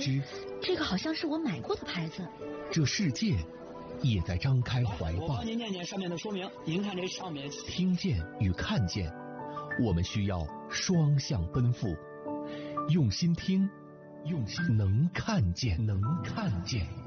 知， 这个好像是我买过的牌子。 这世界也在张开怀抱。 我帮您念念上面的说明。您看这上面， 听见与看见，我们需要双向奔赴。用心听，用心能看见，能看见。